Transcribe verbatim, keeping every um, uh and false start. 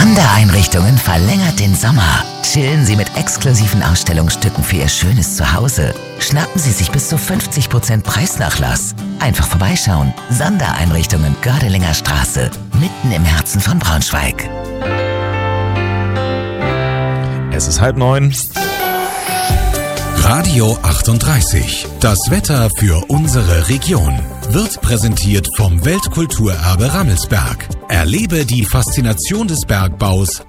Sondereinrichtungen verlängert den Sommer. Chillen Sie mit exklusiven Ausstellungsstücken für Ihr schönes Zuhause. Schnappen Sie sich bis zu fünfzig Prozent Preisnachlass. Einfach vorbeischauen. Sondereinrichtungen Gördelinger Straße, mitten im Herzen von Braunschweig. Es ist halb neun. Radio achtunddreißig. Das Wetter für unsere Region wird präsentiert vom Weltkulturerbe Rammelsberg. Erlebe die Faszination des Bergbaus